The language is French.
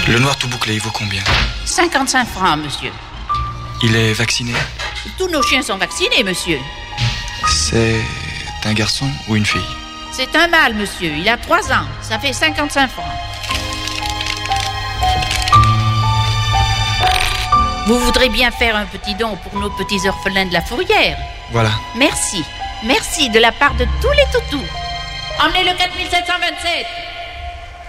Le noir tout bouclé, il vaut combien? 55 francs, monsieur. Il est vacciné? Tous nos chiens sont vaccinés, monsieur. C'est un garçon ou une fille? C'est un mâle, monsieur. Il a 3 ans. Ça fait 55 francs. Vous voudrez bien faire un petit don pour nos petits orphelins de la Fourrière? Voilà. Merci. Merci de la part de tous les toutous. Emmenez le 4727.